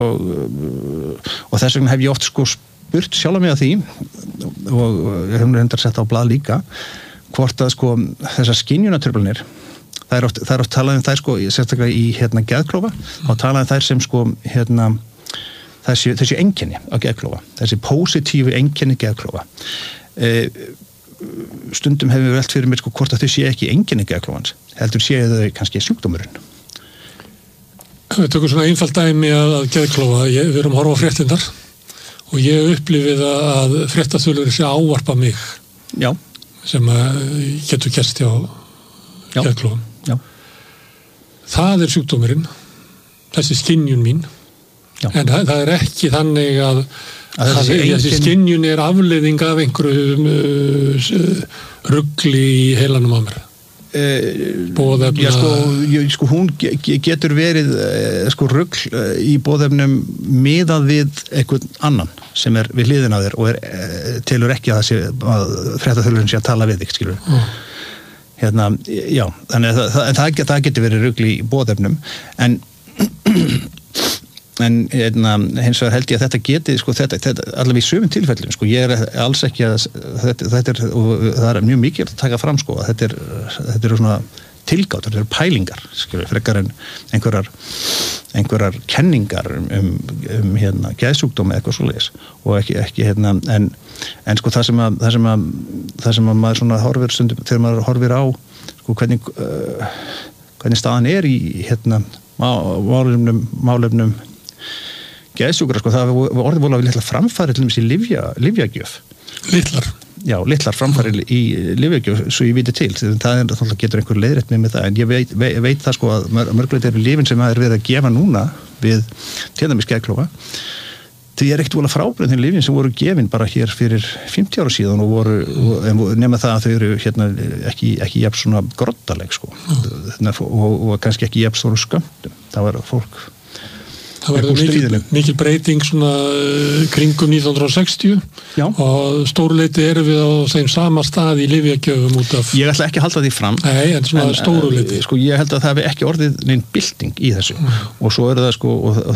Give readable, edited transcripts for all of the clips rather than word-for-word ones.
og þess vegna hef ég oft sko spurt sjálf mig að því og ég hef reyndar sett á blað líka hvort að sko þessar skynjunartruflanir það er oft talað þær sko sérstaklega í geðklofa þá talað þær sem sko þessi einkenni á geðklofa þessi pósitífu einkenni geðklofa stundum hefur við velt fyrir mér sko hvort að þau sé ekki einkenni geðklofans heldur séu þau kannski sjúkdómurinn. Við tökum svona einfalt dæmi að geðklofa við erum að horfa á fréttirnar og ég upplifið að fréttaþulur sé ávarpa mig já. Sem getur gerst hjá geðklofum. Já. Það er sjúkdómurinn þessi skynjun mín já. En það er ekki þannig að þessi skynjun er afleiðing af einhverjum rugli í heilanum á mér boðefna sko hún getur verið sko rugl í boðefnum miðað við einhvern annan sem er við hliðina á þér og telur ekki að fréttaþulurinn sé að tala við þig skilur já, þannig að það getur verið rugl í boðefnum en hins vegar held ég að þetta geti sko þetta allavega í sumum tilfellum sko ég alls ekki að þetta og það er mjög mikilvægt að taka fram sko að þetta eru svona tilgátur, þetta eru pælingar skilur frekar en einhverjar kenningar geðsjúkdóma eitthvað svoleiðis og ekki en sko það sem að maður svona horfir stundum þegar maður horfir á sko hvernig staðan er í málefnum geðsjúkra, sko, það var orðið voru litla framfæri til dæmis í lyfjagjöf. Litlar framfæri í lyfjagjöf, svo ég viti til. Það getur einhver leiðrétt með það, en ég veit það sko að mörgulegt eru lyfin sem það er verið að gefa núna við til dæmis geðklofa. Því ekkert voru frábreynd þeim lyfin sem voru gefin bara hér fyrir 50 ára síðan og voru nema það að þau eru ekki jafn svona grottaleg sko. Og kannski ekki jafn stóru skömmtum. Það var fólk Það var mikil breyting svona kringum 1960 já. Og stóruleiti erum við á þeim sama stað í lyfjagjöfum út af Ég ætla ekki að halda því fram Nei, en svona stóruleiti sko, ég held að það hefði ekki orðið neinn bylting í þessu og svo eru það sko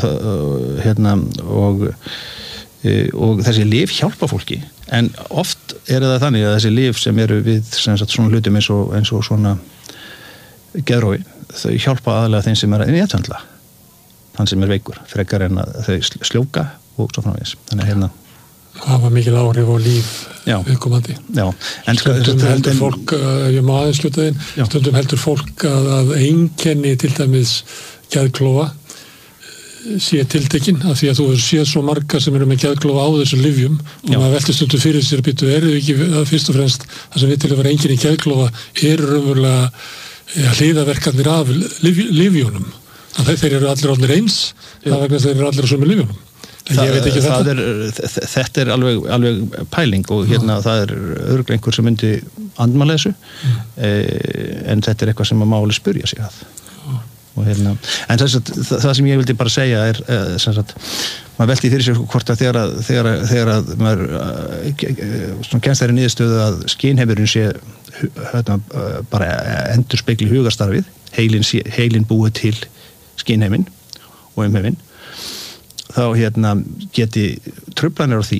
og þessi lyf hjálpa fólki en oft eru það þannig að þessi lyf sem eru við sem sagt, svona hlutum eins og svona geðrófi þau hjálpa aðalega þeim sem er að netvöndla hann sem er veikur, frekar en að þau sljóka og svo framvegis. Þannig það var mikil áhrif á líf viðkomandi. Já. En stundum heldur fólk, ég má aðeins skjóta þinn, stundum heldur fólk að einkenni til dæmis geðklofa sé tiltekinn, af því að þú séð svo marga sem eru með geðklofa á þessu lyfjum og maður veltir stundum fyrir sér býtu, eru ekki fyrst og fremst það sem við til að vera einkenni geðklofa eru raunverulega hliðaverkanir af lyfjunum. Þeir eru allir eins það vegna þeir eru allir á sömu lyfjunum ég veit ekki þetta er alveg pæling og það er örugglega einhver sem myndi andmæla þessu en þetta er eitthvað sem maður máli spyrja sig að og en það sem ég vildi bara segja er maður velti fyrir sér hvort að þegar að maður kemst þeirri niðurstöðu að skynheimurinn sé bara endurspegli hugarstarfið heilin búið til skynheiminn og umheiminn þá geti truflanir á því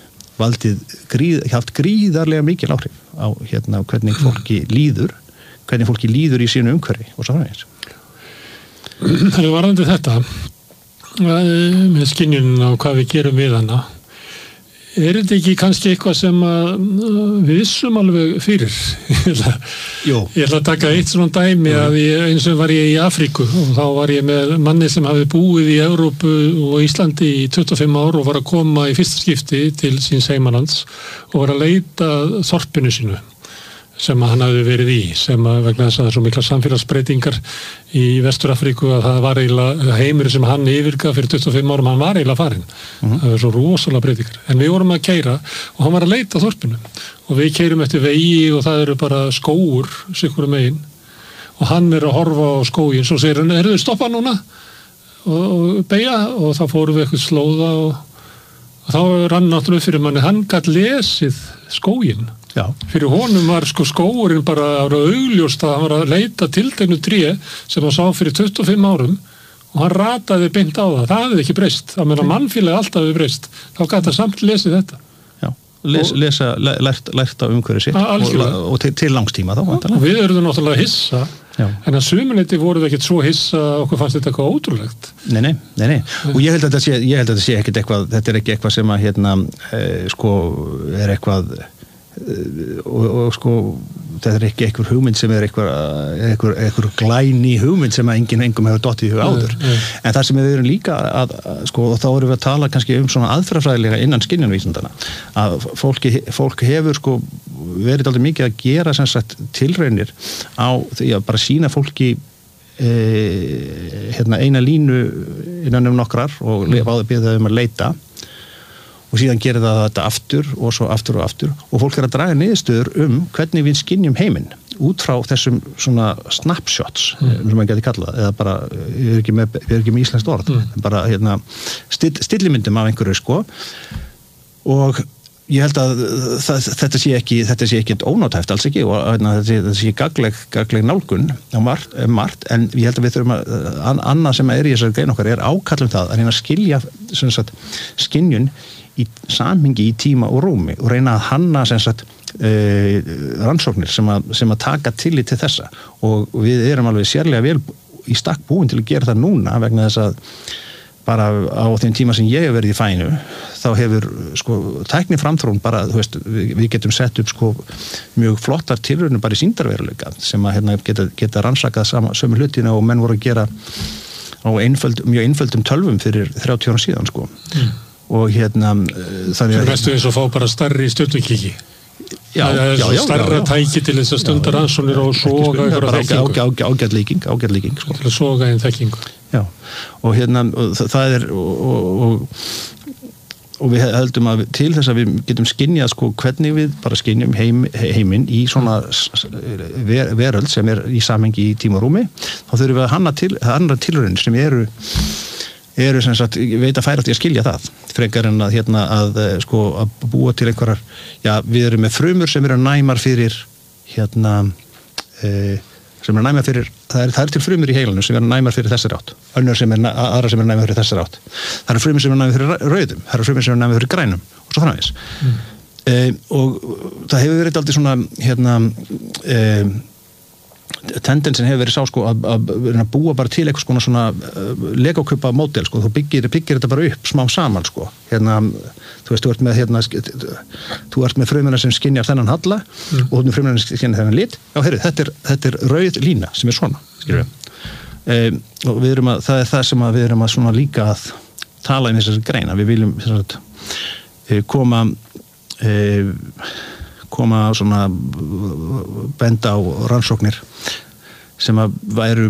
haft gríðarlega mikil áhrif á hvernig fólki líður í sínu umhverfi og svo framvegis. Það er varðandi þetta með skynjunina og hvað við gerum við hana er þetta ekki kannski eitthvað sem við vissum alveg fyrir ég ætla að taka eitt svona dæmi að eins og var ég í Afríku og þá var ég með manni sem hafi búið í Evrópu og Íslandi í 25 ár og var að koma í fyrsta skipti til síns heimalands og var að leita þorpinu sínu sem hann hafði verið í sem vegna þess að það er svo mikla samfélagsbreytingar í Vestur-Afríku að það var eiginlega heimur sem hann yfirgaf fyrir 25 árum, hann var eiginlega farinn það var svo rosalega breytingar en við vorum að keyra og hann var að leita þorpinu og við keyrum eftir vegi og það eru bara skógur sikkurum megin og hann er að horfa á skóginn svo segir hann, þið stoppa núna og beygja og þá fórum við eitthvað slóða og þá rann náttúrulega fyrir manni hann gat lesið skóginn fyrir honum var sko skógurinn bara augljóst að hann var að leita tilteknu tré sem hann sá fyrir 25 árum og hann rataði beint á það hafði ekki breyst, það meðan mannfélagi alltaf hefði breyst, þá gat það samt lesið þetta. Lært á umhverju sitt og til langstíma þá. Og við erum náttúrulega hissa, en að sumuleyti voru við ekkert svo hissa okkur fannst þetta eitthvað ótrúlegt. Nei. Og ég held að þetta sé ekkert eitthvað, þetta er ekki eitthvað sem að er eitthvað og sko þetta er ekki einhver hugmynd sem er einhver glæný hugmynd sem að engum hefur dottið í hug áður. En það sem við erum líka að sko, og þá erum við að tala kannski svona aðferðafræðilega innan skynjunarvísindana, að fólk hefur sko verið aldrei mikið að gera sem sagt tilraunir á því að bara sýna fólki eina línu innan nokkrar og bíða þau að leita og síðan gerir það þetta aftur og svo aftur og fólk að draga niðurstöður hvernig við skynjum heiminn út frá þessum svona snapshots sem maður geti kallað, eða bara við erum ekki með íslenskt orð bara stillimyndum af einhverju sko og ég held að þetta sé ekki ónótæft, alls ekki, og þetta sé gagleg nálgun á margt, en ég held að við þurfum að annað sem er í þessari grein okkar ákallum það að reyna að skilja skynjun í samhengi í tíma og rúmi og reyna að hanna rannsóknir sem að taka tillit til þessa og við erum alveg sérlega vel í stakk búin til að gera það núna vegna þess að bara á þeim tíma sem ég hef verið í fæinu þá hefur sko tækni framþróun bara, þú veist, við getum sett upp sko mjög flottar tilraunir bara í sýndarveruleika sem að geta rannsakað sömu hlutina og menn voru að gera á mjög einföldum tölvum fyrir 30 ára síðan sko og þannig að mestu eins og fá bara stærri stjörnukíki stærra tæki til þess að stunda rannsóknir og soga eitthvað ágæt líking sko. til að soga einn þekkingu og það er og við heldum að til þess að við getum skynjað sko hvernig við bara skynjum heiminn í svona veröld sem er í samhengi í tíma og rúmi, þá þurfum við að hanna tilraunir sem eru sem sagt, ég veit að færast í að skilja það frekar en að búa til einhverjar, við erum með frumur sem eru næmar fyrir sem eru næmar fyrir það er til frumur í heilanum sem eru næmar fyrir þessar átt, aðrar sem eru næmar fyrir þessar átt, það eru frumur sem eru næmar fyrir rauðum, það eru frumur sem eru næmar fyrir grænum og svo framvegis og það hefur verið aldrei svona tendensin hefur verið sá sko að búa bara til eitthvað svona legokubba módel sko, þú byggir þetta bara upp smá saman sko, þú veist, þú ert með frumuna sem skynjar þennan halla og þú ert með frumuna sem skynjar þennan lit, þetta er rauð lína sem er svona, skilur og það er það sem við erum að svona líka að tala um þessari greina, við viljum koma svona benda á rannsóknir sem að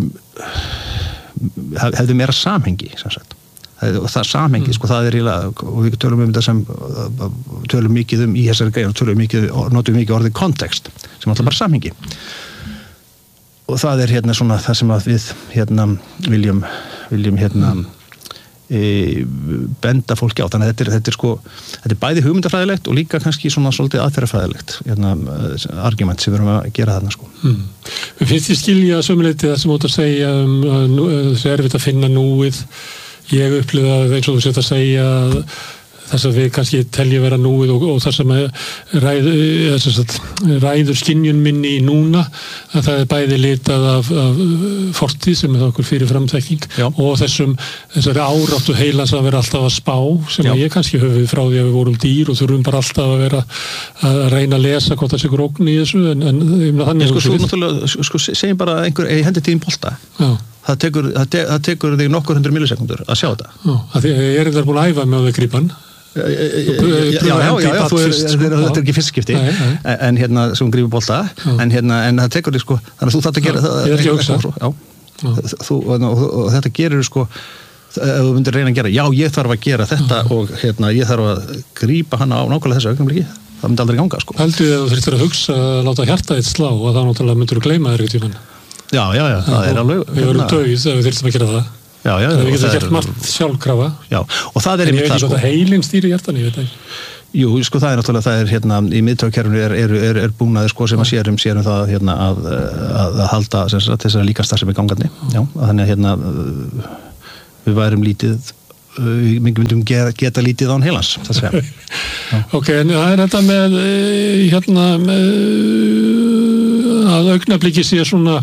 hefðu meira samhengi sem sagt. Og það samhengi, sko, það er og við tölum þetta sem tölum mikið í þessari grein og notum mikið orðið kontekst sem alltaf bara samhengi og það er svona það sem að við viljum benda fólki á, þannig að þetta er bæði hugmyndafræðilegt og líka kannski svona svolítið aðferðafræðilegt argument sem við erum að gera þarna sko. Mér finnst ég skilja sömuleyti það sem þú ert að segja þessi erfitt að finna núið, ég upplifði það eins og þú sett að segja þess að við kannski telja vera núið og það sem ræður skynjun minni í núna, að það er bæði litað af fortíð sem er það okkur fyrir framþekking og þessari áráttu heilans að vera alltaf að spá sem að ég kannski höfði frá því að við vorum dýr og þurfum bara alltaf að vera að reyna að lesa hvort það sé grókn í þessu en þannig segjum bara einhver hendi tíðin bolta það tekur þig nokkur 100 millisekundur að sjá þetta ég er búin að æfa með að við grípan þetta er ekki fyrstskipti en sem grífur bolta en það tekur þig sko þannig að þú þarft að gera það og þetta gerir sko ef þú myndir reyna að gera, ég þarf að gera þetta og ég þarf að grípa hana á nákvæmlega þessu augnablikki, það myndi aldrei ganga sko. Heldur þið að þú þurftir að hugsa að láta hjarta eitt slá og þá náttúrulega myndir þú gleyma þér tímann Já, það er alveg við verum döið ef við þurftum að gera það við getum gert margt sjálfkrafa og það er einmitt það sko heilin stýri hjartan, ég veit ekki Jú, sko það er náttúrulega, það er í miðtaugakerfinu er búnaður sko sem að sérum það að halda þessari líkastar sem er gangandi þannig að við værum lítið við myndum geta lítið án heilans Ok, en það þetta með að augnabliki sé svona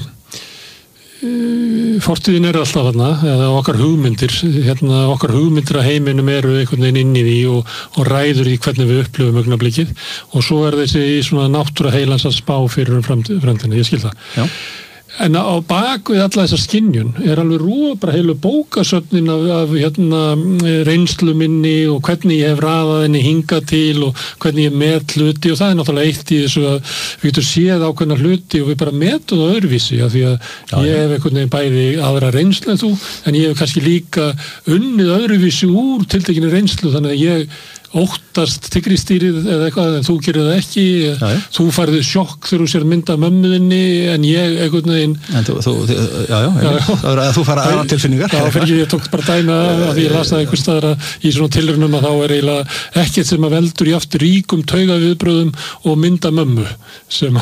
fortíðin alltaf þarna, eða okkar hugmyndir að heiminum eru einhvern veginn inn í því og ræður í hvernig við upplifum augnablikið og svo þessi svona náttúra heilans að spá fyrir framtíðina, ég skil það. Já. En á bak við alla þessa skynjun alveg bara heilu bókasöfnin af reynslu minni og hvernig ég hef raðað henni hingað til og hvernig ég met hluti og það náttúrulega eitt í þessu að við getum séð ákveðna hluti og við bara metum það öðruvísi af því að ég hef einhvern veginn bæði aðra reynslu en þú en ég hef kannski líka unnið öðruvísi úr tiltekinni reynslu þannig að ég óttast tygristýrið eða eitthvað en þú gerir það ekki þú færði sjokk þegar þú sér mynda mömmuðinni en ég einhvern veginn þú fara aðra tilfinningar ég tók bara dæma að því ég las það einhvers staðar í svona tilraunum að þá eiginlega ekkert sem að veldur í aftur ríkum taugaviðbröðum og mynda mömmu sem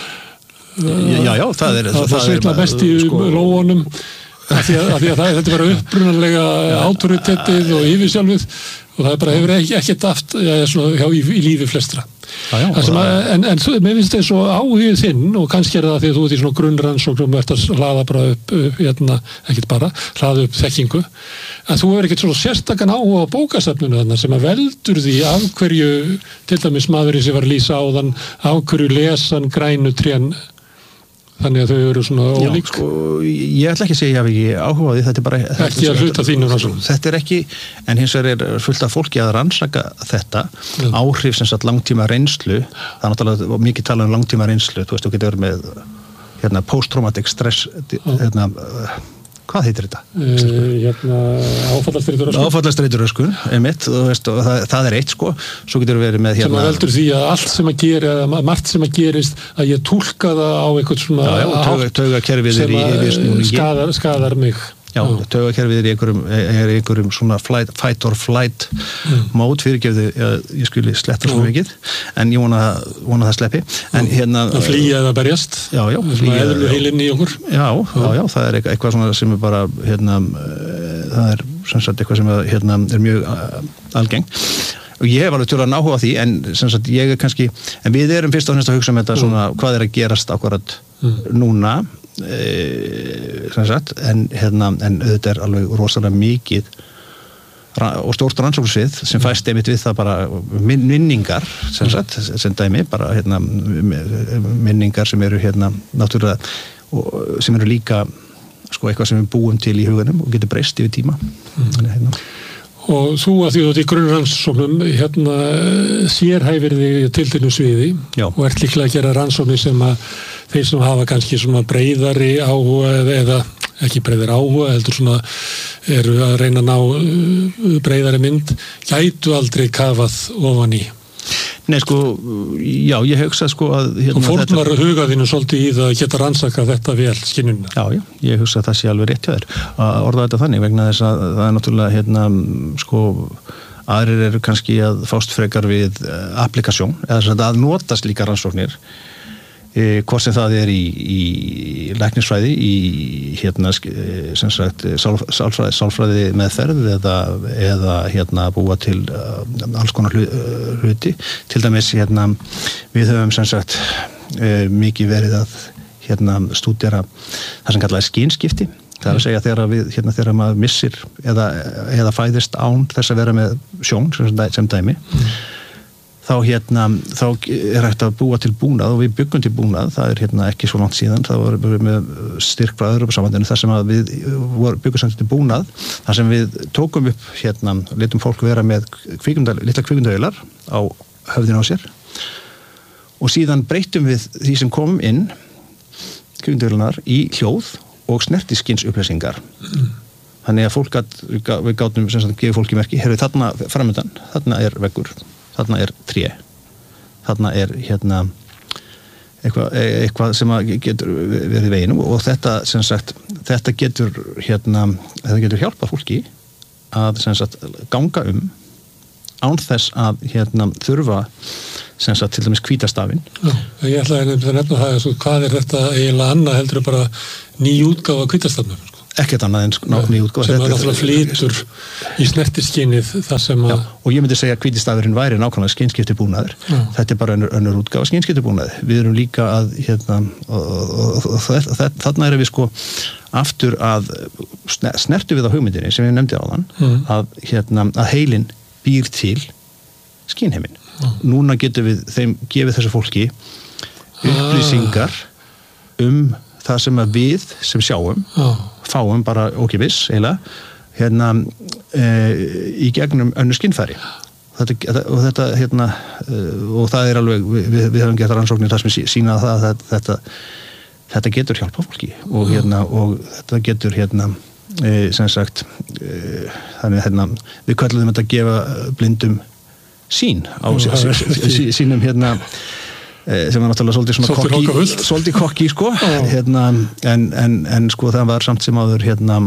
það svitla mest í lóunum af því að þetta var upprunalega autoritetið og yfirsjálfið og það bara hefur ekkert aft í lífi flestra. En mér finnst þetta svo áhugið þinn og kannski það því að þú ert í svona grunnrannsóknum og ert að hlaða bara upp ekkert bara, hlaða upp þekkingu að þú hefur ekkert svona sérstakann áhuga á bókasafninu þarna sem að veldur því af hverju til dæmis maðurinn sem var að lýsa áðan af hverju lesan grænu trén þannig að þau eru svona ólík ég ætla ekki að segja ég hafi ekki áhuga á því þetta er bara ekki að hluta þínu rannsókn þetta er ekki, en hins vegar er fullt af fólki að rannsaka þetta áhrif sem sagt langtíma reynslu það er náttúrulega mikið talað langtíma reynslu þú veist, þú getur verið með post-traumatic stress hvað heitir þetta? Áfallastreituröskun einmitt, og það er eitt sko svo getur verið með sem að veldur því að allt sem að gera eða margt sem að gerist að ég túlka það á eitthvað svona taugakerfið er í yfirsnúningi skadar mig taugakerfið er í einhverjum svona fight or flight mód fyrirgefðu ég skuli sletta svo mikið en ég vona það sleppi en að flýja eða berjast eðlu heilinn í okkur já, það er eitthvað svona sem er bara það er sem sagt eitthvað sem er mjög algeng og ég hef alveg tjóðlega áhuga á því en sem sagt ég er kannski en við erum fyrst og fremst að hugsa þetta svona hvað er að gerast akkurat núna sem sagt en auðvitað er alveg rosalega mikið og stórt rannsóknarsvið sem fæst einmitt við það bara minningar sem sagt sem dæmi bara minningar sem eru náttúrulega og sem eru líka sko eitthvað sem við búum til í huganum og getur breyst yfir tíma og þú að því að þetta í grunnrannsóknum sérhæfir þig tilteknu sviði og ert líklega að gera rannsóknir sem að þeir sem hafa kannski svona breiðari áhuga eða ekki breiðari áhuga heldur svona eru að reyna að ná breiðari mynd gætu aldrei kafað ofan í Nei sko, já ég hugsa sko að og fórnar hugaðinu svolítið í það að geta rannsakað þetta vel skynjunina Já, ég hugsa að það sé alveg rétt hjá þér að orða þetta þannig vegna þess að það er náttúrulega sko aðrir eru kannski að fást frekar við applikasjón eða að notast líka rannsóknir hvort sem það er í læknisfræði sem sagt sálfræði meðferð eða búa til alls konar hluti til dæmis við höfum sem sagt mikið verið að stúdera það sem kallaði skynskipti það er að segja þegar maður missir eða fæðist án þess að vera með sjón sem dæmi þá er hægt að búa til búnað og við byggum til búnað, það er ekki svo langt síðan, það voru með styrk frá Evrópusambandinu þar sem að við byggum samt til búnað, þar sem við tókum upp letum fólk vera með litla kvikmyndavélar á höfðinu á sér og síðan breyttum við því sem komum inn kvikmyndavélarnar í hljóð og snertiskinsupplýsingar þannig að við gátum sem sagt gefa fólki merki, heyrðu þarna framöndan, þarna er veggur þarna er tré þarna er eitthvað sem getur verið í veginum og þetta sem sagt þetta getur hjálpað fólki að sem sagt ganga án þess að þurfa sem sagt til dæmis hvítastafinn Ég ætlaði að nefna það hvað er þetta eiginlega annað heldur bara ný útgáfa hvítastafnum ekkert annað en ný útgáfa. Sem náttúrulega flytur í snertiskinnið það sem að... Já, og ég myndi segja að hvítistafurinn væri nákvæmlega skynskiptibúnaður. Þetta bara önnur útgáfa skynskiptibúnaði. Við erum líka að, þarna erum við aftur að snertu við á hugmyndinni sem ég nefndi áðan, að heilinn býr til skynheiminn. Núna getum við þeim gefið þessu fólki upplýsingar það sem að við sem sjáum fáum bara ókeypis eiginlega í gegnum önnur skynfæri og það er alveg við höfum gert rannsóknir það sem sýna það að þetta getur hjálpa fólki og þetta getur sem sagt þannig við köllum þetta að gefa blindum sín á sínum sem var náttúrulega svolítið kokki en það var samt sem áður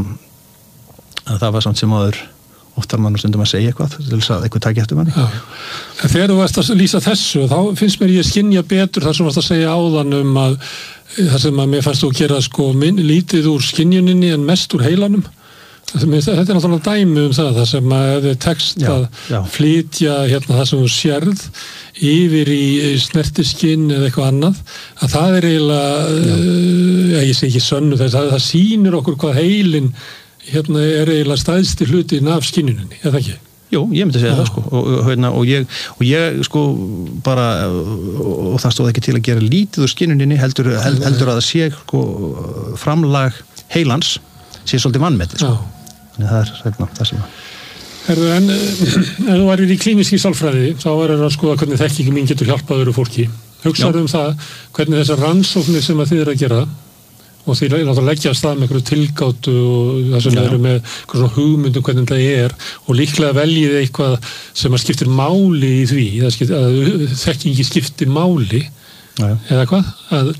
oftar mann og stundum að segja eitthvað til þess að eitthvað taki eftir manni. Þegar þú varst að lýsa þessu þá finnst mér ég skynja betur þar sem varst að segja áðan að það sem að mér fannst þú að gera lítið úr skynjuninni en mest úr heilanum. Þetta er náttúrulega dæmi það sem að ef þið tekst að flytja það sem þú sérð yfir í snertiskinn eða eitthvað annað, að það er eiginlega ég segi ekki sönnu þess að það sýnir okkur hvað heilinn er eiginlega stæðsti hlutin af skynjuninni, eða ekki? Jú, ég myndi segja það og ég bara og það stóð ekki til að gera lítið úr skynjuninni heldur að það sé framlag heilans sé svolítið vannmetið þannig það sem að en ef þú værir í klínískri sálfræði þá verður að skoða hvernig þekkingi mín getur hjálpað öðru fólki hugsaðu það hvernig þessar rannsóknir sem að þið eru að gera og þið náttúrulega leggja af stað með einhverju tilgátu og það sem eru með einhverjum svona hugmyndum hvernig það og líklega veljið eitthvað sem að skiptir máli í því að þekkingi skiptir máli eða hvað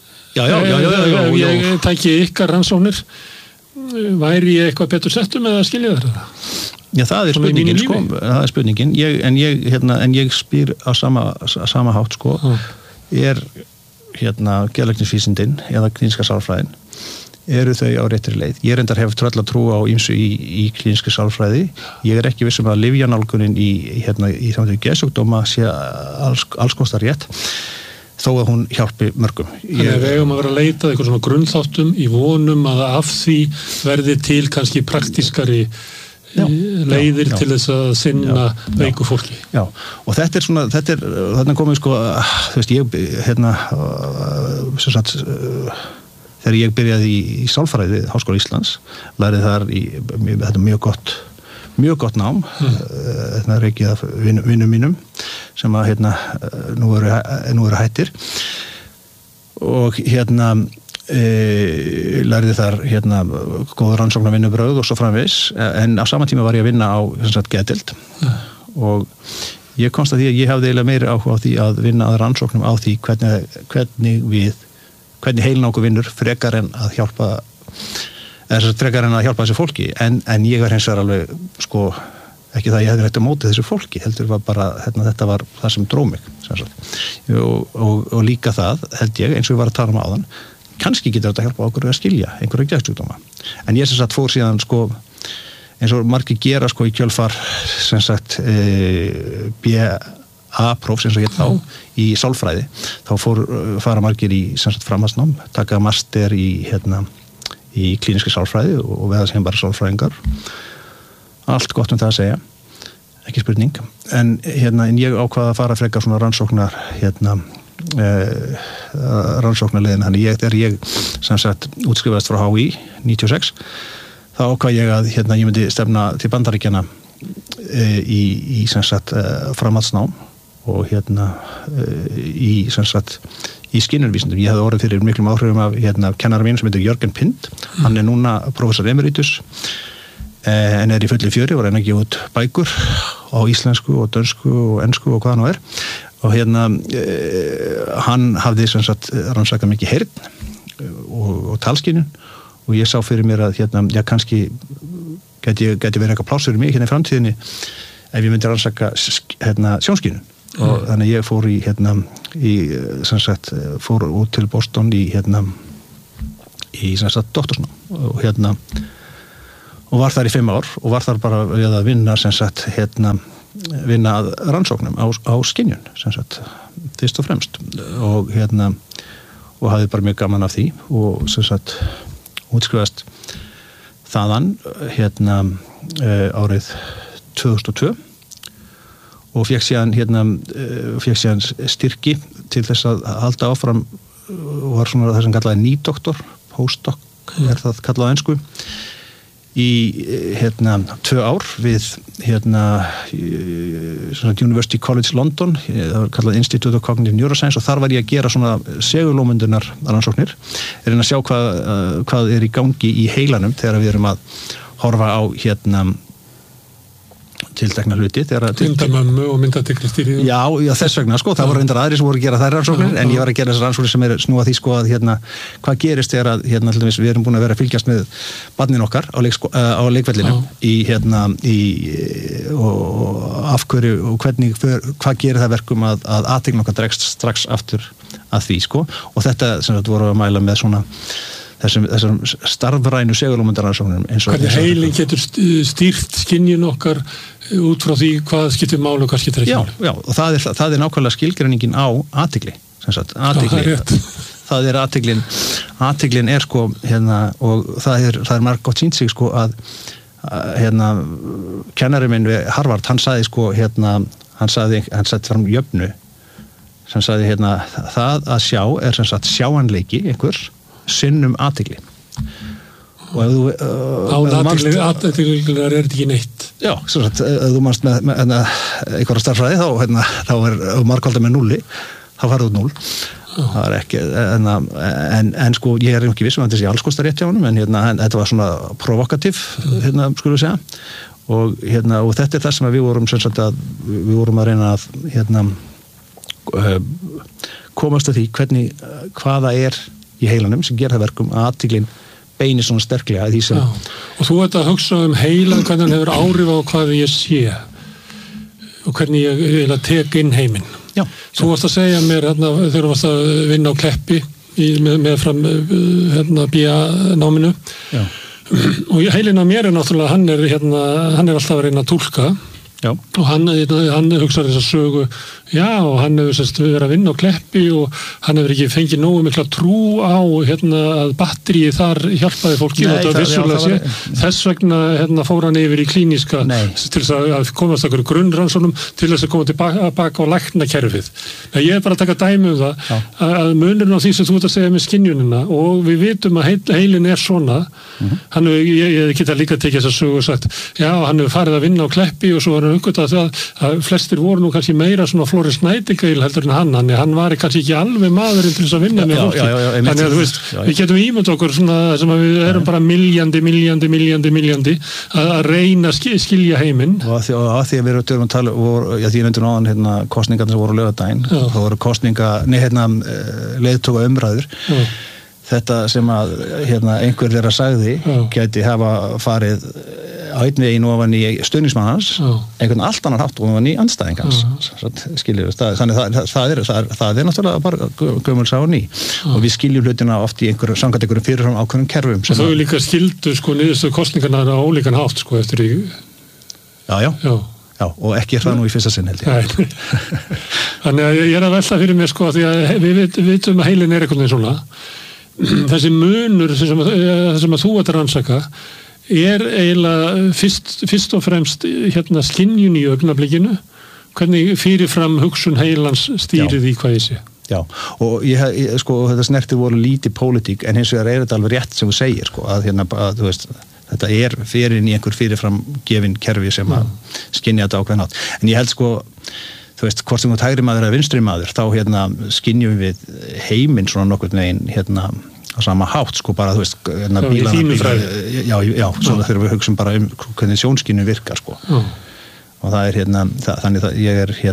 ég tæki ykkar rannsóknir væri ég eitthvað betur settum eða skilja þetta? Já, það er spurningin en ég spyr á sama hátt geðlæknisvísindin eða klíníska sálfræðin eru þau á réttri leið. Ég reyndar hef tröll að trúa á ýmsu í klínískri sálfræði. Ég er ekki viss að lyfjanálgunin í geðsjúkdóma sé alls kostar rétt þó að hún hjálpi mörgum. Þannig að við eigum að vera að leita eitthvað svona grunnþáttum í vonum að af því verði til kannski praktískari leiðir til þess að sinna veiku fólki. Já, og þetta er þarna komið þú veist, ég þegar ég byrjaði í sálfræði við Háskóla Íslands, lærið þar þetta mjög gott nám reikið af vinnum mínum sem að nú eru hættir og lærði þar góð rannsóknarvinnubrögð og svo framvegis en á sama tíma var ég að vinna á geðdeild og ég komst að því að ég hafði eiginlega meiri áhuga á því að vinna að rannsóknum á því hvernig heilin okkur vinnur frekar en að hjálpa þessu fólki en ég var hins vegar alveg ekki það ég hefði rætt á móti þessu fólki heldur var bara, þetta var það sem dró mig og líka það held ég eins og við varum að tala um áðan kannski getur þetta að hjálpa okkur að skilja einhverja geðsjúkdóma en ég fór síðan eins og margir gera í kjölfar BA-próf eins og ég þá í sálfræði þá fara margir í framhaldsnám taka master í klínískri sálfræði og veða sem bara sálfræðingar allt gott það að segja ekki spurning en ég ákvaða að fara frekar svona rannsóknar rannsóknarleiðin þegar ég útskrifaðist frá HÍ 96 þá ákvað ég að ég myndi stefna til Bandaríkjanna í framhaldsnám og í skynjunarvísindum. Ég hefði orðið fyrir miklum áhrifum af kennara mín sem heitir Jörgen Pind hann er núna professor emeritus en í fullu fjöri og reyna að gefa út bækur á íslensku og dönsku og ensku og hvað hann og hann hafði rannsakað mikið heyrn og talskynjun og ég sá fyrir mér að kannski gæti verið eitthvað pláss fyrir mig í framtíðinni ef ég myndi rannsaka sjónskynjun og þannig ég fór fór út til Boston í í sem sagt doktorsnám og var þar í 5 ár og var þar bara við að vinna sem sagt vinna að rannsóknum á skynjun sem sagt fyrst og fremst og hafði bara mjög gaman af því og sem sagt útskrifaðist þaðan árið 2002 og fékk síðan styrki til þess að halda áfram og var svona það sem kallaði nýdoktor, postdoc það kallað á ensku í 2 ár við University College London, það var kallað Institute of Cognitive Neuroscience og þar var ég að gera svona segulómyndunar rannsóknir reyna að sjá hvað í gangi í heilanum þegar við erum að horfa á tiltekna hluti myndamömmu og myndateklistýri já, þess vegna, það voru reyndar aðrir sem voru að gera þær rannsóknir en ég var að gera þessar rannsóknir sem snúa því að hvað gerist þegar að við erum búin að vera að fylgjast með barnin okkar á leikvellinu og af hverju og hvað gerir það verkum að athygli okkar dregst strax aftur að því og þetta sem þetta voru að mæla með svona þessum starfrænu segulómyndarrannsóknum hvernig heilin getur stýrt skynjun okkar út frá því hvað skiptir máli og hvað skiptir ekki máli já, og það er nákvæmlega skilgreiningin á athygli það er athyglin og það er margt gott sýnt sig að kennari minn við Harvard hann sagði hann setti fram jöfnu sem sagði það að sjá er sem sagt sjáanleiki einhvers sinnum athygli og athyglingar er ekki neitt já, sem sagt, ef þú manst með einhverja starffræði þá er margkvaldar með 0 þá farið út 0 það er ekki en sko ég er ekki viss að þetta sé alls kostar rétt hjá honum en þetta var svona provokativ skulum við segja og þetta er það sem við vorum sem sagt við vorum að reyna að komast að því hvaða er í heilanum sem gera það verkum að athyglin beinir svona sterklega að því sem og þú ert að hugsa heilan hvernig hann hefur áhrif á hvað ég sé og hvernig ég tek inn heiminn þú varst að segja mér þegar þú varst að vinna á Kleppi með fram BA-náminu og heilin á mér er náttúrulega hann er alltaf að reyna að túlka og hann hugsaði þess að sögu og hann hefur verið að vinna á Kleppi og hann hefur ekki fengið nógu mikla trú á að batterið þar hjálpaði fólki og þetta vissulega sé þess vegna fór hann yfir í klíníska til þess að komast okkur grunnrannsóknum til þess að koma tilbaka á læknakerfið ég er bara að taka dæmi það að munurinn á því sem þú ert að segja með skynjunina og við vitum að heilin er svona ég geta líka tekið þess að sögu og sagt hann hefur farið að vinna á Kleppi og svo var hann uppgötvað að flestir voru nú kannski meira svona Flóris Nightingale heldur en hann var kannski ekki alveg maðurinn til þess að vinna með fólki þannig að þú veist, við getum ímynd okkur svona sem að við erum bara miljandi að reyna að skilja heiminn og að því að við erum að tala því ég nefndi náðan kosningarnir sem voru á laugardaginn þá voru leiðtóka umræður þetta sem að einhver þeirra sagði gæti hafa farið á einn veginn ofan í stuðningsmann hans einhvern allt annan hátt ofan í andstæðing hans skiljum við þannig það er náttúrulega bara gömul sá ný og við skiljum hlutina oft í samkvæmt einhverjum fyrirfram ákveðnum kerfum og þau líka skildu niðurstöðu kosningarnar á ólíkan hátt eftir í Já, og ekki er það nú í fyrsta sinn held ég þannig að ég er að velta fyrir mér því að við vitum að heilin er einhvern veginn svona þessi munur sem að þú ert að rannsaka er eiginlega fyrst og fremst skynjun í augnablikinu hvernig fyrirfram hugsun heilans stýrið í hvað ég sé Já, og þetta snertir voru lítið pólitík en hins vegar er þetta alveg rétt sem þú segir að þú veist þetta er fyrir í einhver fyrirfram gefin kerfi sem að skynja þetta ákveðin átt en ég held þú veist, hvort sem þú hægri maður eða vinstri maður, þá skynjum við heiminn svona nokkurn veginn á sama hátt, bara, þú veist, bílana, svo þegar við hugsum bara hvernig sjónskynjun virkar, og það er þannig að ég er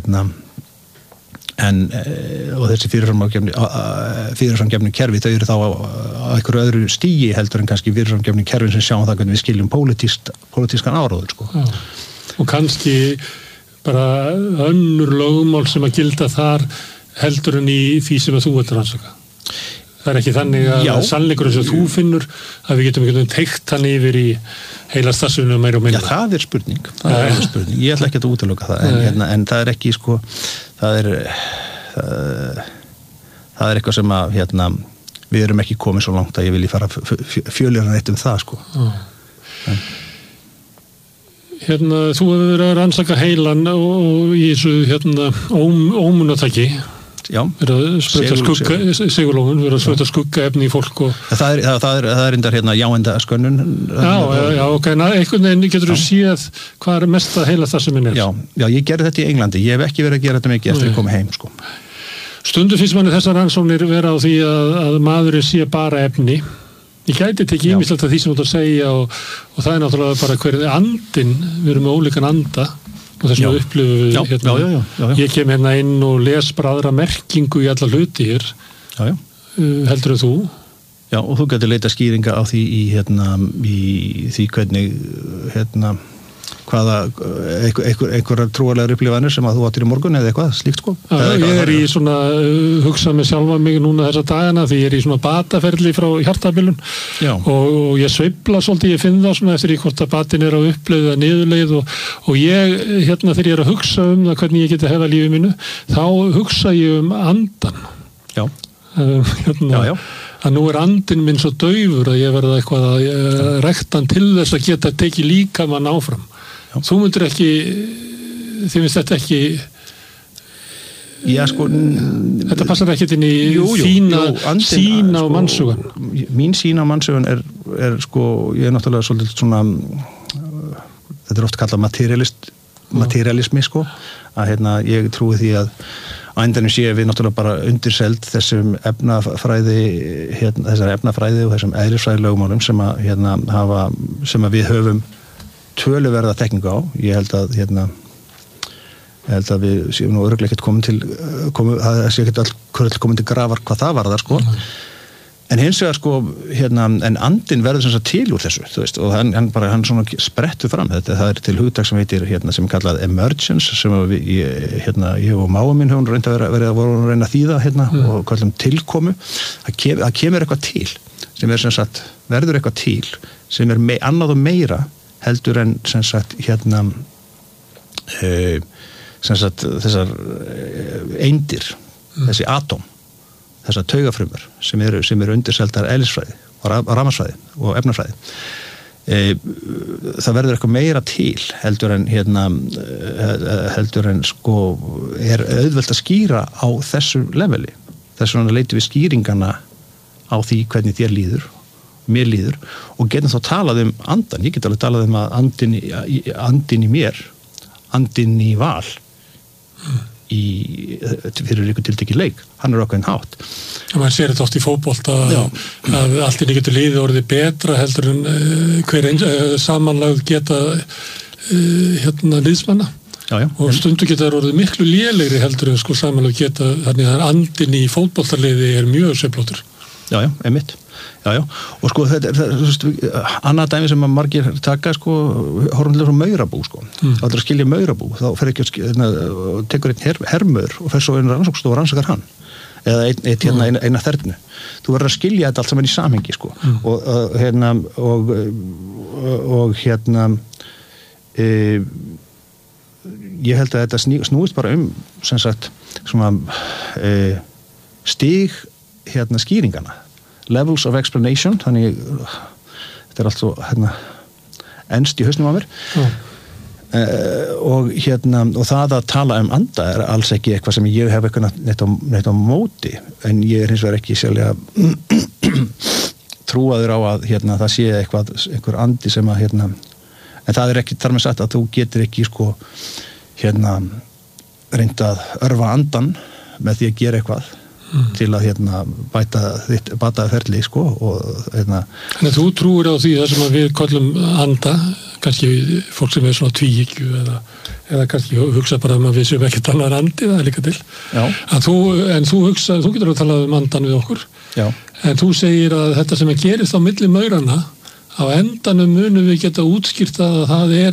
og þessi fyrirframgefni kerfi, þau eru þá á einhverju öðru stígi heldur en kannski fyrirframgefni kerfin sem sjáum það hvernig við skiljum pólitískan áróður, Og kannski bara önnur lögmál sem að gilda þar heldur en í því sem að þú ert rannsaka. Það ekki þannig að sannleikurinn sem þú finnur að við getum teygt hann yfir í heila starfsefninu meira og minna. Já, það er spurning. Ég ætla ekki að útiloka það, en það er ekki sko, það er eitthvað sem að við erum ekki komið svo langt að ég vilji fara fjölirna eitt það sko. Þú hefur verið að rannsaka heilan og í þessu ómunatæki. Já, segulófun, verið að sprauta skuggaefni í fólk og... Það er reyndar jáenda skönnun. Já, ok, einhvern veginn getur þú séð hvað er mesta heila það sem er. Já, ég gerði þetta í Englandi, ég hef ekki verið að gera þetta mikið eftir að koma heim, sko. Stundum finnst manni þessar rannsóknir vera á því að maðurinn sé bara efni. Ég gæti tekið ýmislegt af því sem þú ert að segja og það er náttúrulega bara hverju andinn, við erum með ólíkan anda og þess að upplifu ég kem inn og les bara aðra merkingu í alla hluti hér heldur þú? Já, og þú getur leita skýringa á því í því hvernig hvaða einhverjar trúarlegar upplifanir sem að þú áttir í morgun eða eitthvað slíkt sko. Ég er í svona hugsað með sjálfa mig núna þessa dagana því ég er í svona bataferli frá hjartabilun og ég sveifla svolítið, ég finn það svona eftir í hvort að batin er á uppleið eða niðurleið og ég, þegar ég er að hugsa það hvernig ég geti hefða lífið mínu, þá hugsa ég andan. Já. Að nú er andinn minn svo daufur að ég verða eitthvað að rekta hann til þess að geta tekið líkamann áfram. Þú myndir ekki, þið finnst þetta ekki... Já, sko... Þetta passar ekkert inn í þína sín á mannsugan. Mín sín á mannsugan er sko, ég er náttúrulega svolítið svona, þetta er oft kallað materialismi, sko, að ég trúi því að á endanum sé við náttúrulega bara undirseld þessum þessar efnafræði og þessum eðlisfræðilögumálum sem að við höfum töluverða þekkingu á. Ég held að við séum nú örugglega ekkert það sé ekkert all komin til grafar hvað það varðar sko. En hins vegar sko, en andinn verður sem sagt til úr þessu, þú veist, og hann svona sprettur fram. Það er til hugtak sem heitir, sem er kallað emergence, sem ég og máa mín höfum reynd að reyna að þýða, og kallum tilkomu. Það kemur eitthvað til, sem er sem sagt, verður eitthvað til, sem er annað og meira heldur en sem sagt, sem sagt, þessar eindir, þessi atóm, þessar taugafrumur sem eru undirseldar eðlisfræði og rafmagnsfræði og efnafræði. Það verður eitthvað meira til heldur en sko er auðvelt að skýra á þessu leveli. Þess vegna leitum við skýringana á því hvernig þér líður, mér líður og getum þá talað andan. Ég get alveg talað að andinn í mér, andinn í Val fyrir ykkur tiltekið leik, hann er ákveðin hátt. Man sér þetta oft í fótbolta að allt inni getur liðið orðið betra heldur en hver samanlagð geta liðsmanna og stundu geta orðið miklu lélegri heldur en sko samanlagð geta, þannig að andinn í fótboltaliði er mjög sveiflóttur. Já, einmitt. Já, og sko þetta annað dæmi sem að margir taka sko, horfum til maurabú sko. Það er að skilja maurabú, þá fer ekki tekur einn hermör og fer svo einn rannsóknstofa og rannsakar hann eða eina þernu. Þú verður að skilja þetta allt saman í samhengi sko. Ég held að þetta snúist bara sem sagt svona stig skýringana, levels of explanation, þannig þetta er allt svo enst í hausnum á mér og það að tala anda er alls ekki eitthvað sem ég hef eitthvað neitt á móti, en ég er hins vegar ekki sérlega trúaður á að það sé einhver andi sem að en það er ekki þar með sagt að þú getur ekki sko reynd að örva andan með því að gera eitthvað til að bata ferli sko og Þannig að þú trúir á því það sem að við kollum anda, kannski fólk sem er svona tvíhyggju eða kannski hugsa bara að við séum ekkert annar andi, það er líka til að þú getur að tala andan við okkur en þú segir að þetta sem að gerist á milli maurana á endanum munum við geta útskýrt að það er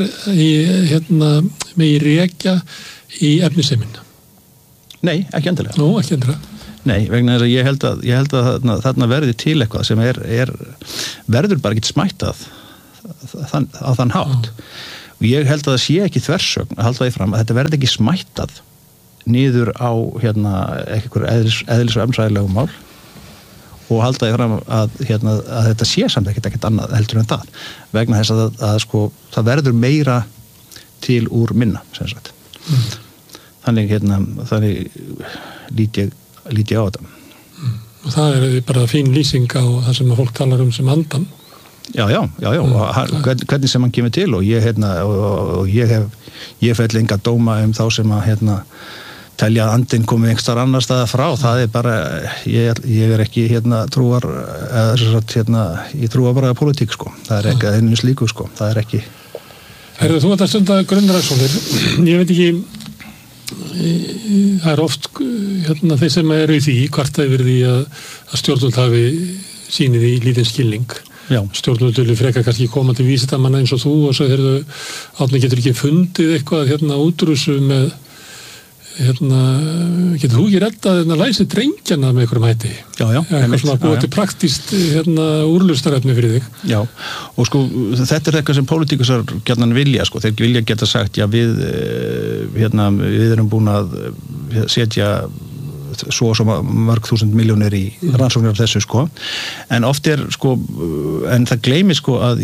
með í rekja í efniseimin. Nei, ekki endilega. Nú, ekki endilega. Nei, vegna þess að ég held að þarna verði til eitthvað sem verður bara ekki smættað á þann hátt. Og ég held að það sé ekki þversögn að halda því fram að þetta verði ekki smættað niður á eitthvað eðlis- og efnisfræðilegu mál og halda því fram að þetta sé samt ekkert annað heldur en það. Vegna þess að sko, það verður meira til úr minna, sem sagt. Þannig lít ég á þetta. Og það bara fín lýsing á það sem að fólk talar sem andan. Já, hvernig sem hann kemur til og ég fell enga dóma þá sem að telja að andinn komið einhverstaðar annar staðar frá, það bara ég ekki trúar ég trúa bara að pólitík sko, það ekki einu slíku sko, það ekki. Herðu, þú ert að stunda grunnrannsóknir, ég veit ekki það oft þeir sem eru í því hvart það verið í að stjórnvöld hafi sýnið í lítinn skilning. Stjórnvöld vilja frekar kannski koma til vísindamanna eins og þú og svo Árni getur ekki fundið eitthvað útrúsu með getur þú ekki reddað læsi drengjana með einhverjum hætti? Já. Eitthvað svona búið til praktískt úrlausnarefni fyrir þig. Já, og sko þetta eitthvað sem pólitíkusar gjarnan vilja, sko, þeir vilja geta sagt, já við erum búin að setja svo mörg þúsund milljónir í rannsóknir af þessu sko, en oft sko, en það gleymir sko að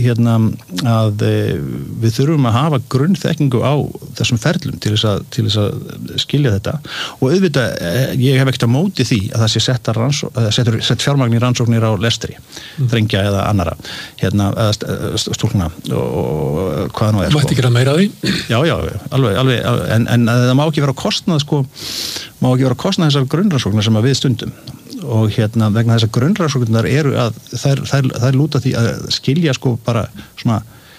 við þurfum að hafa grunnþekkingu á þessum ferlum til þess að skilja þetta og auðvitað, ég hef ekkert á móti því að það sé sett fjármagn í rannsóknir á lestri, drengja eða annara, stúlkna og hvað nú sko. Mætti gera meira því? Já, alveg, en það má ekki vera kostnað sko, þessar grunnrannsóknar sem við stundum og vegna þess að grunnrannsóknar eru að þær lúta því að skilja sko bara svona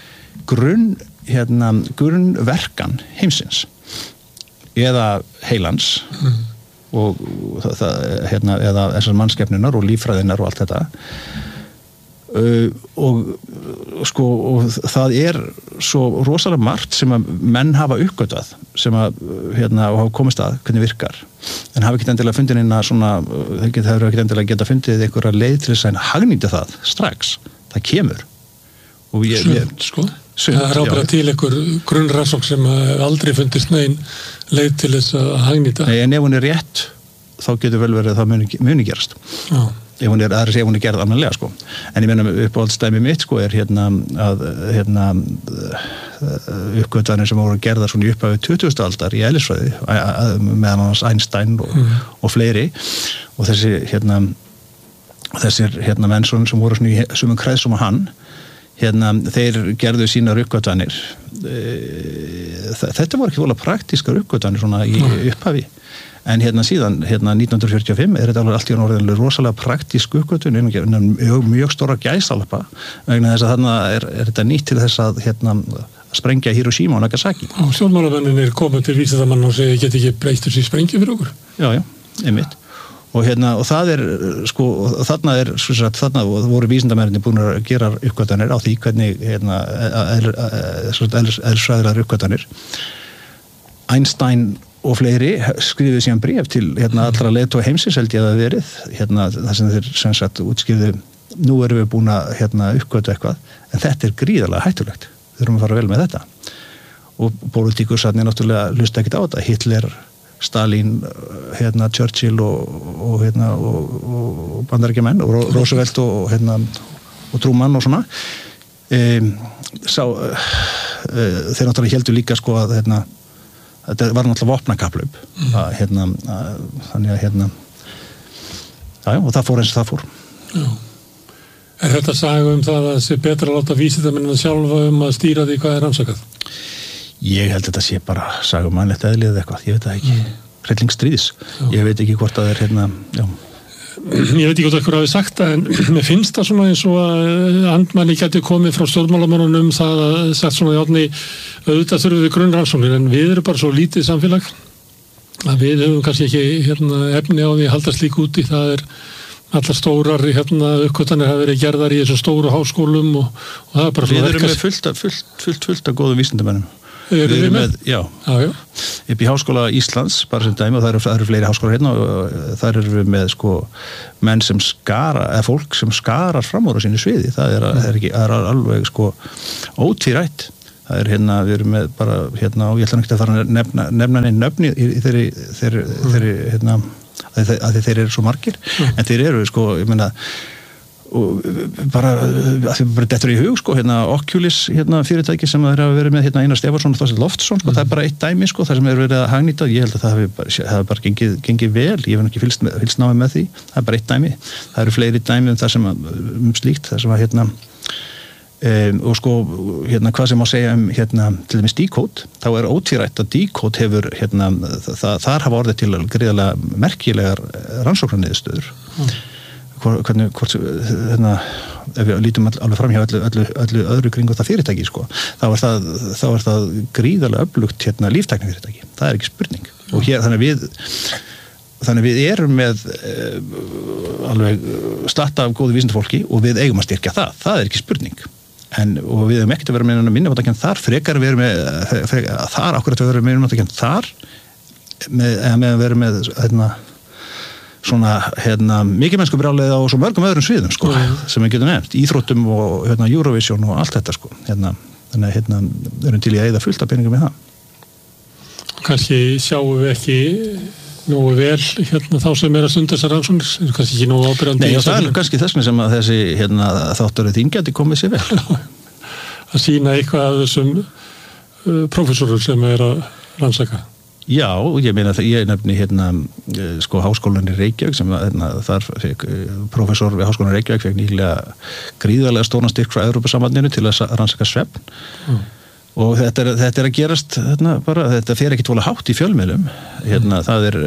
grunnverkan heimsins eða heilans og eða þessar mannskepnunar og líffræðinar og allt þetta og það svo rosalega margt sem að menn hafa uppgötvað sem að og hafa komist að hvernig virkar en hafa ekki endilega fundið inn að svona þeir hefur ekki endilega geta fundið einhverja leið til þess að hagnýta það strax, það kemur og það bara til einhver grunnrannsókn sem aldrei fundist negin leið til þess að hagnýta. Nei, en ef hún rétt þá getur vel verið að það muni gerast. Já. Ef hún gerð almennilega sko. En ég meina uppáhaldsdæmi mitt sko að uppgötvanir sem voru gerðar svona í upphafi 20. aldar í eðlisfræði meðan hans Einstein og fleiri og þessir menn sem voru svona í sumum kreðsum og hann þeir gerðu sínar uppgötvanir þetta voru ekki vola praktískar uppgötvanir svona í upphafi en síðan 1945 þetta allt í orðinlega rosalega praktísk uppgötvun mjög stóra gæsalappa vegna þess að þarna þetta nýtt til þess að sprengja Hiroshima og Nagasaki. Og stjórnmálamennir komið til vísindamanna og segja get ekki breytt þessi sprengju fyrir okkur? Já, einmitt. Og það sko, þarna voru vísindamennir búin að gera uppgötvanir á því hvernig eðlisfræðilegar uppgötvanir. Einstein og fleiri skrifuðu síðan bréf til allra leiðtoga heimsins held ég að það verið það sem þeir sem sagt útskýrðu nú erum við búin að uppgötva eitthvað en þetta gríðarlega hættulegt við þurfum að fara vel með þetta og pólitíkursarnir náttúrulega hlusta ekkert á þetta Hitler, Stalin Churchill og bandaríkjamenn og Roosevelt og Truman og svona þeir náttúrulega héldu líka sko að þetta var náttúrulega vopnakapphlaup þannig að og það fór eins og það fór. Já. Þetta saga það að það sé betra að láta vísindamennina sjálfa að stýra því hvað rannsakað? Ég held að þetta sé bara saga mannlegt eðlið eitthvað, ég veit það ekki hrellingsstríðis, ég veit ekki hvort að Ég veit ekki hvort eitthvað hafi sagt það en mér finnst það svona eins og að andmæli gæti komið frá stjórnmálamönnunum það að sagt svona Árni auðvitað þurfum við grunnrannsóknir en við erum bara svo lítið samfélag að við höfum kannski ekki efni á því að halda slík úti það allar stórar uppgötvanir hafa verið gerðar í þessum stóru háskólum og það bara við erum með fullt af góðum vísindamönnum Við erum með? Já. Upp í Háskóla Íslands, bara sem dæmi, og það eru fleiri háskólar hérna og þar erum við með menn sem eða fólk sem skarar fram úr á sínu sviði. Það er alveg ótvírætt. Það við erum með bara og ég ætla ekki að fara að nefna neinn nöfn í þeirri að þeir eru svo margir, en þeir eru ég meina og bara dettur í hug Oculus fyrirtæki sem þeir hafa verið með Einar Stefánsson og Þorsteinn Loftsson það er bara eitt dæmi það sem hefur verið að hagnýta, ég held að það hafi bara gengið vel, ég hef ekki fylgst náið með því, það er bara eitt dæmi, það eru fleiri dæmi það sem slíkt, það sem og hvað sem má segja til dæmis Decode, þá er ótvírætt að Decode hefur þar hafa orðið til gríðarlega merkilegar rannsóknarniðurstöður ef við lítum alveg fram hjá öllu öðru kringu það fyrirtæki þá er það gríðarlega öflugt líftæknifyrirtæki, það er ekki spurning og hér þannig við erum með alveg slatta af góðu vísindafólki og við eigum að styrkja það er ekki spurning og við hefum ekkert að vera með minnumáttakent þar frekar við erum með þar akkurat við erum með minnumáttakent þar með að vera með svona mikið mennsku brjálega á svo mörgum öðrum sviðum sem við getum nefnt, íþróttum og Eurovision og allt þetta þannig að erum til í að eyða fullt af peningum með það. Kannski sjáum við ekki nógu vel þá sem að stunda þessar rannsóknir er kannski ekki nógu ábyrgandi. Nei, og það er kannski þess sem að þessi þátturinn þín gæti komið sér vel. Að sýna eitthvað af þessum prófessorum sem er að rannsaka. Já, ég meina að ég nefni Háskólann í Reykjavík sem þar fekk prófessor við Háskólann í Reykjavík fekk nýlega gríðarlega stóran styrk frá Evrópusambandinu til að rannsaka svefn. Og þetta er að gerast þetta fer ekki tvolega hátt í fjölmiðlum það er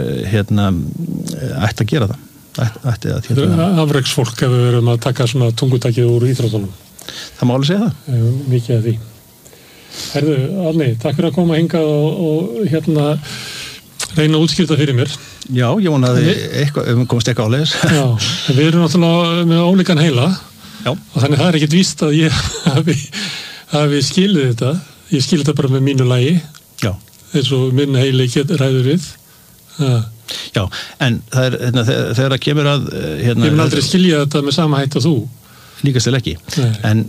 ætti að gera það Afreksfólk hefur verið að taka svona tungutakið úr íþróttunum það má alveg segja það mikið af því Herðu, Árni, takk fyrir að koma hingað og reyna að útskýrta fyrir mér Já, ég vona að komast eitthvað áleiðis Já, við erum náttúrulega með ólíkan heila Já. Og þannig það er ekkert víst að ég hafi skilið þetta ég skil þetta bara með mínu lagi Já. eins og minn heili ræður við Já, en það er þegar það kemur að Ég mun aldrei skilja þetta með sama hætt og þú Líkast til ekki en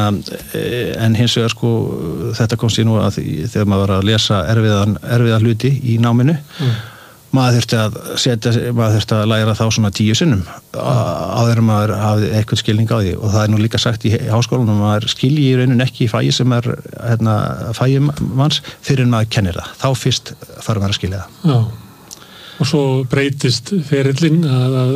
hins vegar þetta komst ég nú að þegar maður var að lesa erfiða hluti í náminu maður þurfti að læra þá svona 10 sinnum áður en maður hafði eitthvað skilning á því og það er nú líka sagt í háskólanum að maður skilji í rauninni ekki í fagi sem er fagi manns fyrir en maður kennir það þá fyrst þarf maður að skilja það Já, og svo breytist ferillinn að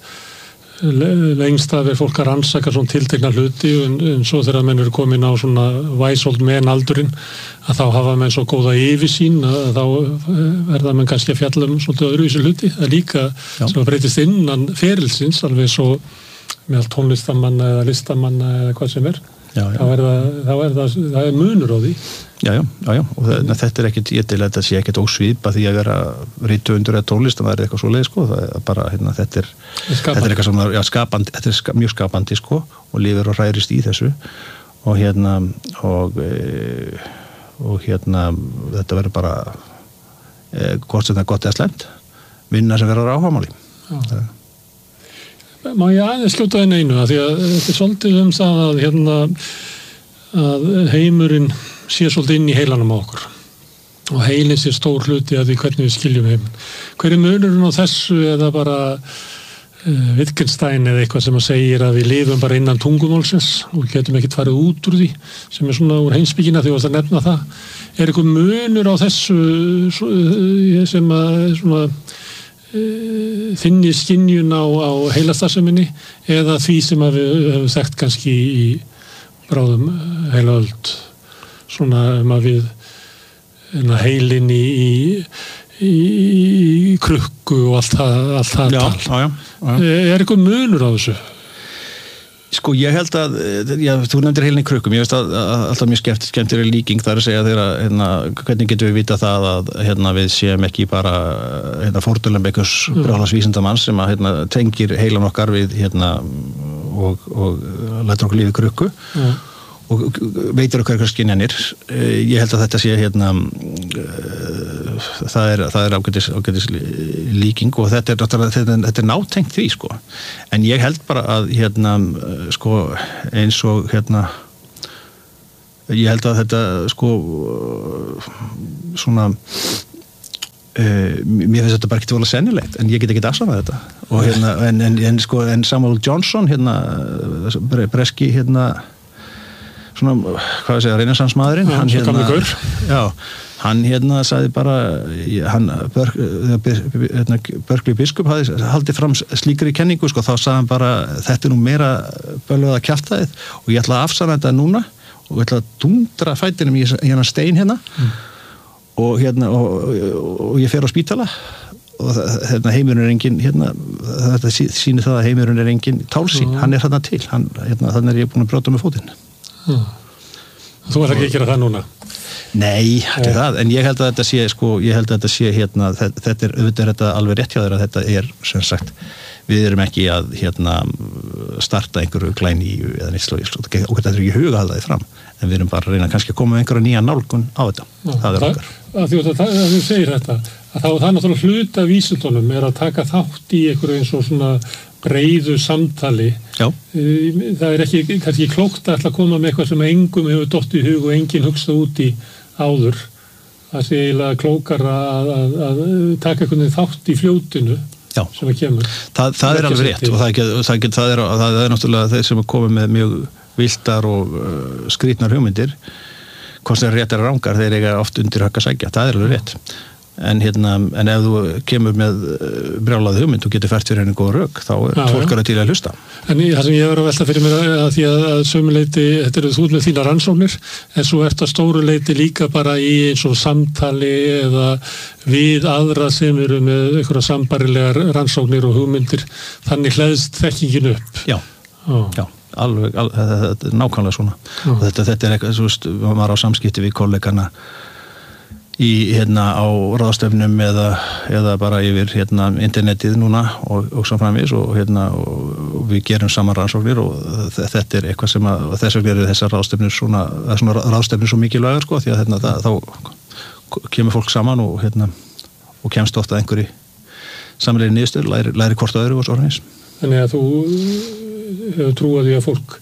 lengst af fólk að rannsaka svona tiltekna hluti en svo þegar menn eru komin á svona væsold menn aldurinn að þá hafa menn svo góða yfirsýn að þá verða menn kannski að fjalla svolítið öðruvísi hluti að líka sem að breytist innan ferilsins alveg svo með tónlistamanna eða listamanna eða hvað sem það er munur á því Já, og þetta er ekkit ég til að þetta sé ekkit ósvipa því að vera rithöfundur eða tónlist það er eitthvað svoleið það er bara, þetta er eitthvað sem skapandi, þetta er mjög skapandi og lifir og hrærist í þessu og þetta verður bara hvort sem það er gott eða slæmt vinna sem verður áhugamáli Má ég aðeins skjóta einu að því að þetta er svolítið það að heimurinn sé svolítið inn í heilanum á okkur og heilin sé stór hluti að því hvernig við skiljum heiminn. Hver er munurinn á þessu eða bara Wittgenstein eða eitthvað sem að segir að við lifum bara innan tungumálsins og getum ekkert farið út úr því sem er svona úr heimspekina því að nefna það. Er eitthvað munur á þessu sem að svona þinni skynjun á heilastarfseminni eða því sem að við höfum þekkt kannski í bráðum heilaöld svona að við heilin í krukku og allt það tal. Er eitthvað munur á þessu? Ég held að þú nefndir heilin í krukkum, ég veist að alltaf mjög skemmtileg líking þar að segja þegar hvernig getum við vita það að við séum ekki bara fórnulem einhvers brjálas vísindamanns sem að tengir heilan okkar við og lætur okkur lífi krukku og veitir okkar skynjanir. Ég held að þetta sé það er ágætis líking og þetta er nátengt því sko. En ég held bara að sko eins og ég held að þetta sko svona mér finnst þetta bara ekki volið sennilegt en ég get ekki afsannað þetta og en Samuel Johnson breski svona, hvað ég segja, reynsansmaðurinn hann sagði bara Berkeley biskup hafði haldið fram slíkri kenningu sko, þá sagði hann bara þetta nú meira bölvað að kjaftaðið og ég ætla að afsanna þetta núna og ég ætla að dundra fætinum í hérna stein og og ég fer á spítala og heimurinn engin þetta sýnir það að heimurinn engin tálsýn, hann þarna til þannig ég búin að brjóta með fótinn. Þú ætlar ekki að gera það núna? Nei, það, en ég held að þetta sé sko, þetta auðvitað þetta alveg rétt hjá þér að þetta sem sagt, við erum ekki að starta einhverju glæníu eða neitt slóið, og þetta er ekki huga að það fram, en við erum bara að reyna kannski að koma með einhverja nýja nálgun á þetta. Það er okkar. Að þú segir þetta, að það er náttúrulega hluta vísindunum að taka þátt í einhverju eins og svona breiðu samtali. Já. Það er kannski klókt að ætla að koma með eitthvað sem engum hefur dottið í hug og enginn hugsað út í áður. Það sé eiginlega klókar að taka einhvern veginn þátt í fljótinu. Já. Sem kemur. Það er alveg rétt og það er náttúrulega þeir sem komið með mjög villtar og skrýtnar hugmyndir, hvort sem réttar og rangar, þeir eiga oft undir högg að sækja. Það er alveg rétt. En ef þú kemur með brjálaði hugmynd og getur fært fyrir henni góða rök, þá fólk til að hlusta. En það sem ég var að velta fyrir mér að því að sömuleyti, þetta eru þú með þína rannsóknir, en svo ert að stóru leyti líka bara í eins og samtali eða við aðra sem eru með einhverja sambarilegar rannsóknir og hugmyndir, þannig hleðst þekkingin upp. Já. Alveg, þetta er nákvæmlega svona. Og þetta er eitthvað, þú veist, maður á samskipti við kollegana í á ráðstefnum eða bara yfir internetið núna og svo framvegis og við gerum saman rannsóknir og þetta er eitthvað sem að þess vegna eru þessar ráðstefnir svona ráðstefnir svo mikilvægar sko því að þá kemur fólk saman og kemst ofta einhverju samlegri niðurstöðu, læri hvort öðru og svo framvegis. Þannig að þú hefur trúað því að fólk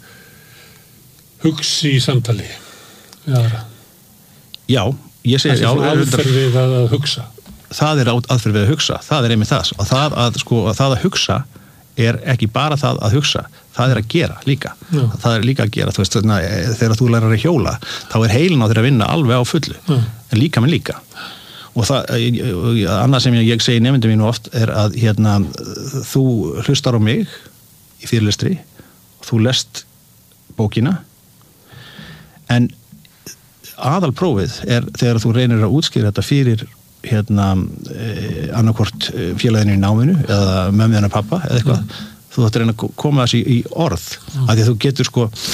hugsi í samtali við aðra? Já. Ég segi aðferð við að hugsa. Það er aðferð við að hugsa, það er einmitt það. Og það að hugsa er ekki bara það að hugsa, það er að gera líka. Já. Það er líka að gera, þú veist, þegar þú lærir að hjóla, þá er heilin á þér að vinna alveg á fullu, en líka með líka. Og annað sem ég segi nemyndum mínu oft er að þú hlustar á mig í fyrirlestri, þú lest bókina, en aðalprófið er þegar þú reynir að útskýra þetta fyrir annarkvort félaginu í náminu eða mömmu og pappa eða eitthvað, þú ættir að reyna að koma þessi í orð, af því að þú getur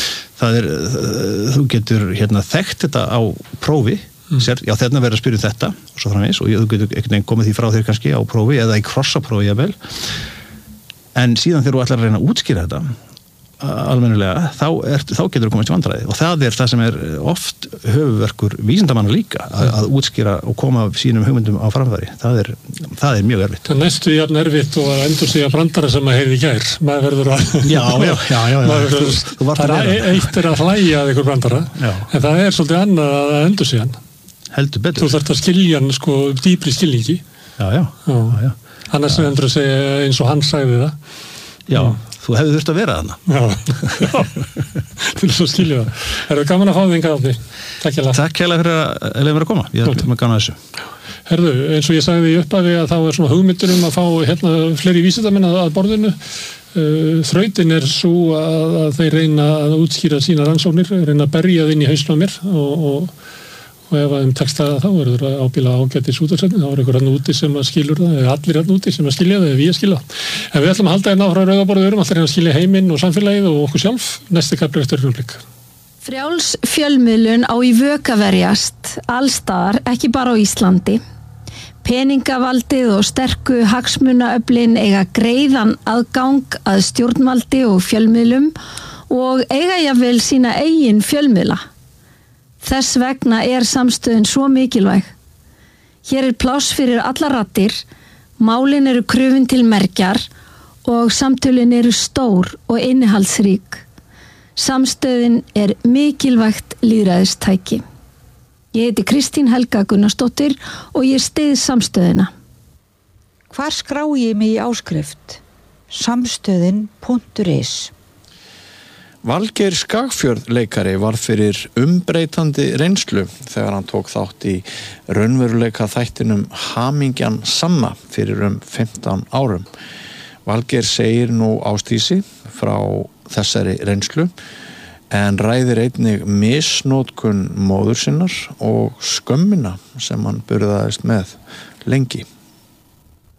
þú getur þekkt þetta á prófi, já þarna verður að spyrja þetta og svo framvegis og þú getur einhvern veginn komið því frá þér kannski á prófi eða í krossaprófi jafnvel, en síðan þegar þú ætlar að reyna að útskýra þetta almennilega, þá getur þú komast í vandræði og það er það sem er oft höfuverkur vísindamanna líka að útskýra og koma sínum hugmyndum á framfæri, það er mjög erfitt. Það næstu jafn erfitt og að endur sig að brandara sem að heyrði í gær, maður verður að það er eitt að hlæja að einhver brandara, en það er svolítið annað að endur sig hann. Heldur betur. Þú þarft að skilja hann sko dýpri skilningi. Já. Annars endur að segja eins og hann sagði það. Já. Þú hefði þurft að vera þarna. Já. Til þess að skilja það. Er það gaman að fá þig hingað Árni? Takk hérlega. Takk hérlega fyrir að leiða mér að koma. Ég er gaman að þessu. Herðu, eins og ég sagði í upphafi að þá er svona hugmyndur að fá fleiri vísindamenn að borðinu. Þrautin er svo að þeir reyna að útskýra sína rannsóknir, reyna að berja það inn í hausnum á mér og ef að tekst það þá er það ábíla ágætis útvarpsefni, þá er einhver hann úti sem að skilur það, eða allir hann úti sem að skilja það, eða við að skilja það. En við ætlum að halda hérna frá Rauðaborði, við erum allir að skilja heiminn og samfélagið og okkur sjálf, næsti kafli eftir augnablik. Frjáls fjölmiðlun á í vök að verjast, allstaðar, ekki bara á Íslandi. Peningavaldið og sterku hagsmunaöflin eiga greiðan aðgang að stjórnvaldi og fjölmiðlum og eiga jafnvel sína eigin fjölmiðla. Þess vegna samstöðin svo mikilvæg. Hér pláss fyrir allar raddir, málin eru krufin til mergjar og samtölin eru stór og innihaldsrík. Samstöðin mikilvægt lýðræðistæki. Ég heiti Kristín Helga Gunnarsdóttir og ég styð samstöðina. Hvar skrái ég mig í áskrift? Samstöðin.is. Valgeir Skagfjörð leikari var fyrir umbreytandi reynslu þegar hann tók þátt í raunveruleika þættinum Hamingjan sanna fyrir 15 árum. Valgeir segir nú Ásdísi frá þessari reynslu en ræðir einnig misnotkun móður sinnar og skömmina sem hann burðaðist með lengi.